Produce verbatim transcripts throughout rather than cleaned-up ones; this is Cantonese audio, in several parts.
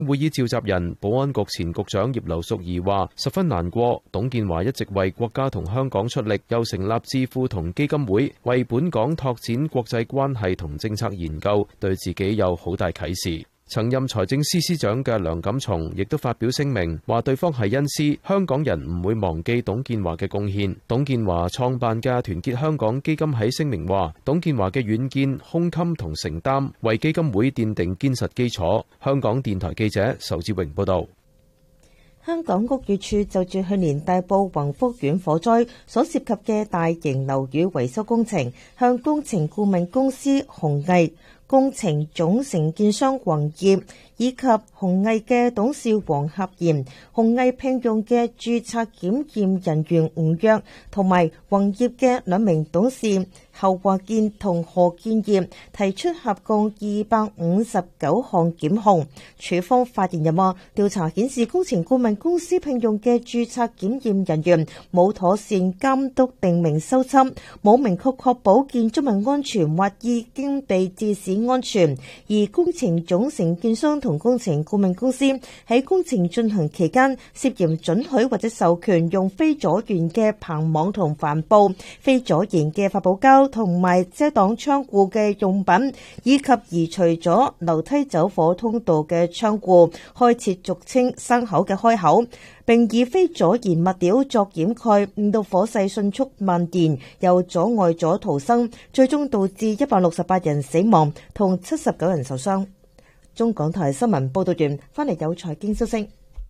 會議召集人保安局前局長葉劉淑儀話：十分難過，董建華一直為國家同香港出力，又成立智庫同基金會，為本港拓展國際關係同政策研究，對自己有好大啟示。曾任財政司司長嘅梁錦松亦都發表聲明，話對方係恩師，香港人唔會忘記董建華嘅貢獻。董建華創辦嘅團結香港基金喺聲明話，董建華嘅遠見、胸襟同承擔，為基金會奠定堅實基礎。香港電台記者仇志榮報道。 香港屋宇署就住去年大埔宏福苑火災所涉及嘅大型樓宇維修工程，向工程顧問公司鴻毅、工程總承建商宏業以及鴻毅嘅董事黃合賢、鴻毅聘用嘅註冊檢驗人員吳躍同埋宏業嘅兩名董事侯華健同何建業提出合共二百五十九項檢控。署方發言人話，調查顯示工程顧問公司聘用嘅註冊檢驗人員冇妥善監督定名修葺，冇明確確保建築物安全或已經被致使安全，而工程總承建商同工程顧問公司喺工程進行期間涉嫌准許或者授權用非阻燃嘅棚網同帆布、非阻燃嘅發泡膠同埋遮擋窗戶嘅用品，以及移除咗樓梯走火通道嘅窗戶，開設俗稱生口嘅開口，並以非阻燃物料作掩蓋，令到火勢迅速蔓延，又阻礙咗逃生，最終導致一百六十八人死亡同七十九人受傷。中港台新聞報道完，翻嚟有財經消息。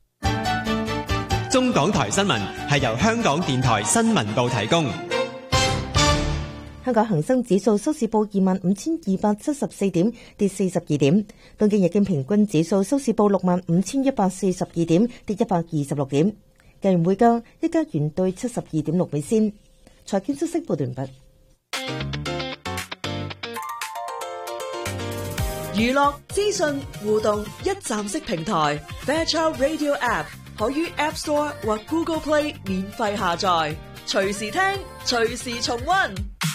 中港台新聞係由香港電台新聞部提供。 香港恒生指數收市報二萬五千二百七十四點，跌四十二點。東京日經平均指數收市報六萬五千一百四十二點，跌一百二十六點。日元匯價一加元兌七十二點六美仙。財經消息報道完畢。 娛樂資訊互動一站式平台 Fairchild Radio App 可於 App Store 或 Google Play 免費下載，隨時聽，隨時重溫。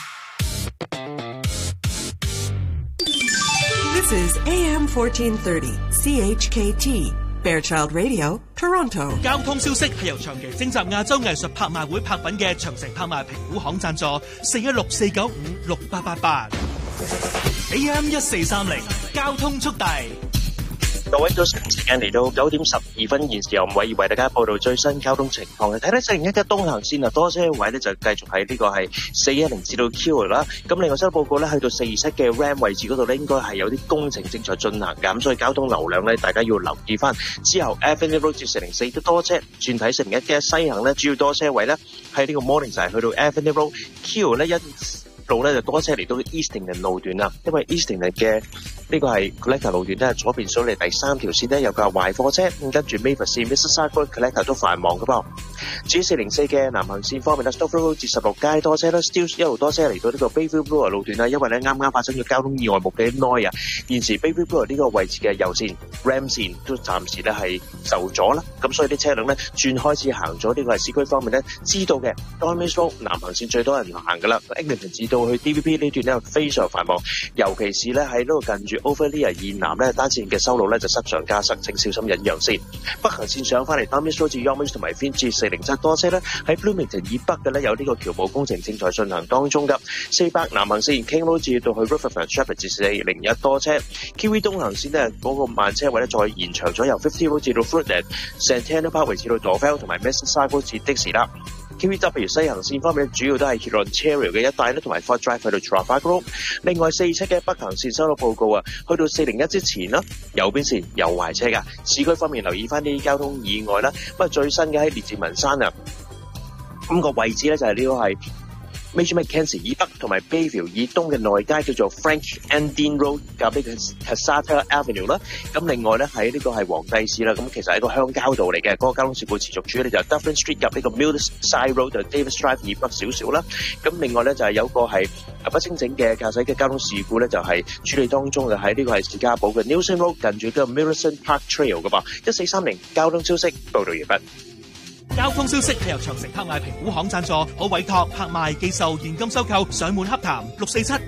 This is A M fourteen thirty C H K T Fairchild Radio Toronto。 交通消息係由長期徵集亞洲藝術拍賣會拍品嘅長城拍賣評估行贊助，四一六四九五六八八八。A M 一四三零交通速遞。 各位早晨，時間嚟到九點十二分，現時由吳偉儀為大家報道最新交通情況嘅。睇睇四零一嘅東行線啊，多車位咧就繼續喺呢個係四一零至到 Q 啦。咁另外收報告咧，去到四二七嘅 Ram 位置嗰度咧，應該係有啲工程正在進行嘅，咁所以交通流量咧，大家要留意翻。之後 Avenue Road 至四零四都多車，轉睇四零一嘅西行咧，主要多車位咧喺呢個 Morning 就係去到 Avenue Road Q 咧一路咧就多車嚟到 Eastington 路段啦，因為 Eastington 嘅呢個係 Collector 路段咧，左邊數嚟第三條線咧有架壞貨車，咁跟住 Mavis 線 Mississauga Collector 都繁忙嘅噃。至於四零四嘅南行線方面咧 Stouffville Road 至十六街多車啦 ，Steeles 一路多車嚟到呢個 Bayview Brewer 路段啦，因為咧啱啱發生咗交通意外，目嘅耐啊，現時 Bayview Brewer 呢個位置嘅右線 Ram 線都暫時咧係受阻啦，咁所以啲車輛咧轉開始行咗呢個係市區方面咧，知道嘅 Dormies Road 南行線最多人行嘅啦 ，Eglinton 至到去 D V P 呢段咧非常繁忙，尤其是咧喺呢度近住 Overlear 現南咧單線嘅收路咧就塞上加塞，請小心忍讓先。北行線上翻嚟 Dormies Road 至 York 同埋 Finch 至四零七多車咧，喺 Bloomington 以北嘅咧有呢個橋務工程正在進行當中噶。四百南行線 King Road 至到去 Riverfront Sheppard 至四零一多車 ，Q V 東行線咧嗰、那個慢車位咧再延長咗由 fifty Road 至到 Fruitland、Santana Park 至到 Dorval 同埋 Mississauga 至的士啦。Q V W 西行線方面主要都係 Hurontario 嘅一帶咧，同埋 Fort Drive 去到 Trafalgar Road。另外四七嘅北行線收到報告啊，去到四零一之前啦，右邊線有壞車噶。市區方面留意翻啲交通意外啦。咁啊最新嘅喺列治文山啊，咁、那個位置咧就係呢個係 Major Mackenzie 以北同埋 Bayview 以東嘅內街叫做 Frank and Dean Road， 夾呢個 Cassata Avenue 啦。咁另外咧喺呢個係皇帝市啦，咁其實係一個鄉郊道嚟嘅，嗰、那個交通事故持續處理就係 Dufferin Street 夾呢個 Millside Road 就 Davis Drive 以北少少啦。咁另外咧就係有個係不清醒嘅駕駛嘅交通事故咧，就係處理當中嘅喺呢個係士嘉堡嘅 Nielsen Road 近住個 Millicent Park Trail 嘅噃。一四三零交通消息報道完畢。 交通消息係由長城拍賣評估行贊助，可委託拍賣、寄售、現金收購、上門洽談六四七五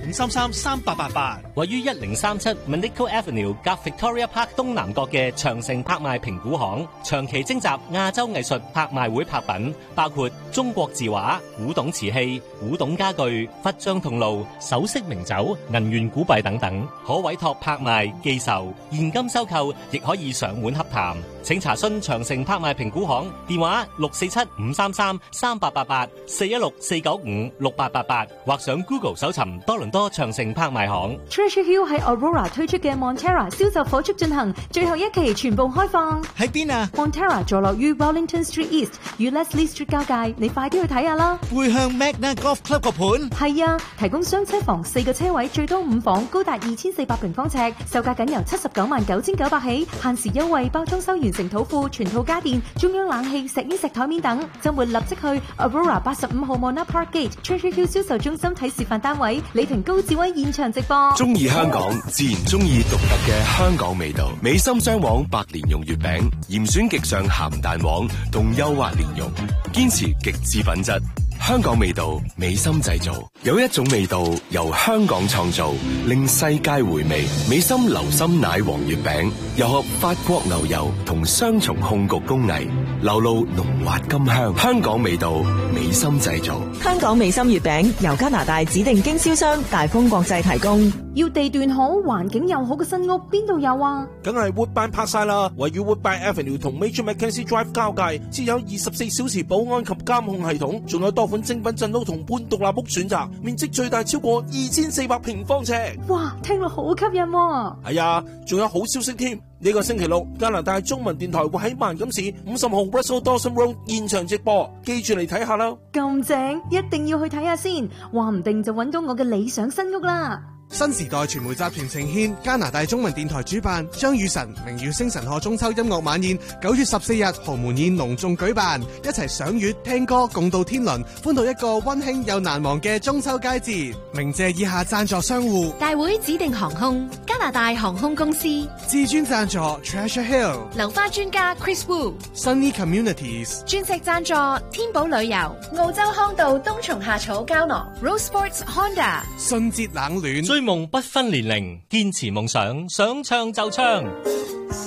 五三三三八八八。 位於一零三七 Manico Avenue 夾 Victoria Park 東南角嘅長城拍賣評估行，長期徵集亞洲藝術拍賣會拍品，包括中國字畫、古董瓷器、古董家具、佛像銅爐、首飾名酒、銀元古幣等等，可委託拍賣、寄售、現金收購，亦可以上門洽談。請查詢長城拍賣評估行電話六四七五三三三八八八四一六四九五六八八八，或上 Google 搜尋多倫多長城拍賣行。 Treasure Hill 喺 Aurora 推出嘅 Montera 銷售火速進行，最後一期全部開放。 喺邊啊 ？Montera 坐落於 Wellington Street East 與 Leslie Street 交界，你快啲去睇下啦。 會向 Magna Golf Club 個盤？ 係啊，提供雙車房四個車位，最多五房，高達二千四百平方尺，售價僅由七十九萬九千九百起，限時優惠，包裝修完成土庫、全套家電、中央冷氣、石英石台面等。週末立即去 Aurora 八十五號 Mona Park Gate Treasure Hill 銷售中心睇示範單位，李婷高志威現場直播。 中意香港，自然中意獨特嘅香港味道。美心雙黃白蓮蓉月餅，嚴選極上鹹蛋黃同幼滑蓮蓉，堅持極致品質。香港味道，美心製造。有一種味道由香港創造，令世界回味。美心流心奶黃月餅，又合法國牛油同雙重控焗工藝，流露濃滑甘香。香港味道，美心製造。 香港美心月餅由加拿大指定經銷商大豐國際提供。 要地段好、環境又好嘅新屋，邊度有啊？ 梗係 Woodbine 拍晒啦，位於 Woodbine Avenue 同 Major Mackenzie Drive 交界，設有二十四小時保安及監控系統，仲有多款精品鎮屋同半獨立屋選擇，面積最大超過二千四百平方尺。 哇，聽落好吸引喎！ 係啊，仲有好消息添！呢個星期六，加拿大中文電台會喺萬錦市五十號 Russell Dawson Road 現場直播，記住嚟睇下啦！ 咁正，一定要去睇下先，話唔定就揾到我嘅理想新屋啦！ 新時代傳媒集團呈獻加拿大中文電台主辦張雨晨明月星辰賀中秋音樂晚宴，九月十四日豪門宴隆重舉辦，一齊賞月聽歌共度天倫，歡度一個溫馨又難忘嘅中秋佳節。鳴謝以下贊助商戶： 大會指定航空、加拿大航空公司、 至尊贊助 Treasure Hill、 流花專家 Chris Wu、 Sunny Communities、 鑽石贊助天寶旅遊、澳洲康道冬蟲夏草膠囊、Rose Sports Honda、 信節冷暖。 追夢不分年齡，堅持夢想，想唱就唱。